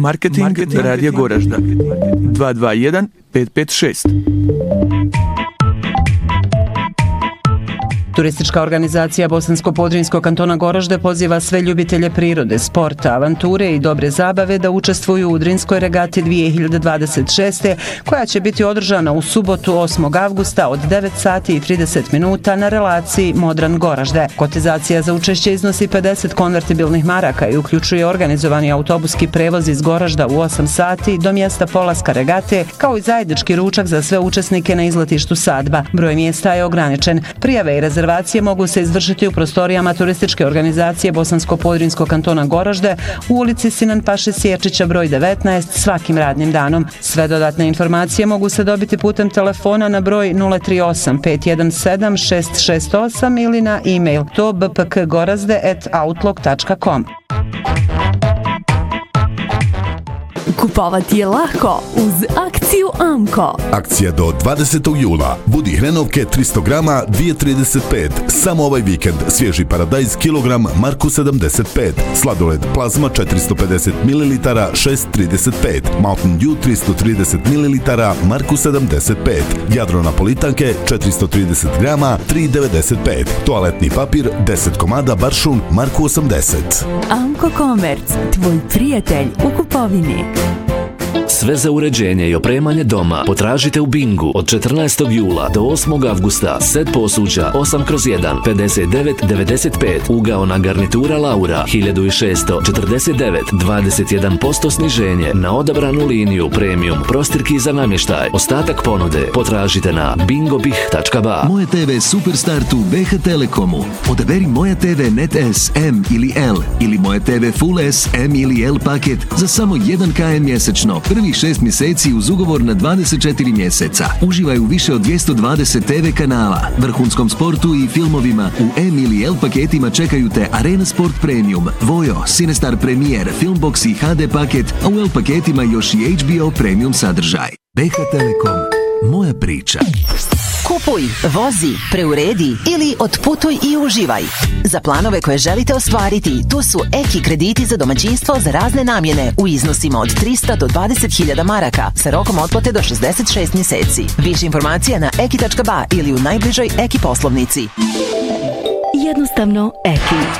Marketing Radija Goražda 221 556. Turistička organizacija Bosansko-Podrinjskog kantona Goražde poziva sve ljubitelje prirode, sporta, avanture i dobre zabave da učestvuju u Drinskoj regati 2026. koja će biti održana u subotu 8. avgusta od 9 sati i 30 minuta na relaciji Modran-Goražde. Kotizacija za učešće iznosi 50 konvertibilnih maraka i uključuje organizovani autobuski prevoz iz Goražda u 8 sati do mjesta polaska regate, kao i zajednički ručak za sve učesnike na izletištu Sadba. Broj mjesta je ograničen. Prijave i rezervacije mogu se izvršiti u prostorijama turističke organizacije Bosansko-Podrinjskog kantona Goražde u ulici Sinan Paše Sječića broj 19 svakim radnim danom. Sve dodatne informacije mogu se dobiti putem telefona na broj 038 517 668 ili na e-mail bpkgorazde@outlook.com. Kupovati je lako uz akciju Amko. Akcija do 20. jula. Budi hrenovke 300 grama 2,35. Samo ovaj vikend. Svježi paradajz kilogram Marku 75. Sladoled plazma 450 ml 6,35. Mountain Dew 330 ml Marku 75. Jadro napolitanke 430 grama 3,95. Toaletni papir 10 komada Baršun Marku 80. Amko Komerc, tvoj prijatelj u kupovini. Sve za uređenje i opremanje doma potražite u Bingu od 14. jula do 8. avgusta. Set posuđa 8/1 59,95. Ugaona garnitura Laura 1649. 21% sniženje na odabranu liniju premium prostirki za namještaj. Ostatak ponude potražite na bingobih.ba. Moje TV Superstartu BH Telekomu. Odaberi Moja TV Net S, M ili L ili Moja TV Full S, M ili L paket za samo 1 km mjesečno. Prvih 6 mjeseci uz ugovor na 24 mjeseca. Uživaj u više od 220 TV kanala, vrhunskom sportu i filmovima. U M ili L paketima čekaju te Arena Sport Premium, Vojo, Cinestar Premier, Filmbox i HD paket, a u L paketima još i HBO Premium sadržaj. BH Telekom. Moja priča. Kupuj, vozi, preuredi ili otputuj i uživaj. Za planove koje želite ostvariti, tu su Eki krediti za domaćinstvo za razne namjene u iznosima od 300 do 20.000 maraka sa rokom otplate do 66 mjeseci. Više informacija na eki.ba ili u najbližoj Eki poslovnici. Jednostavno Eki.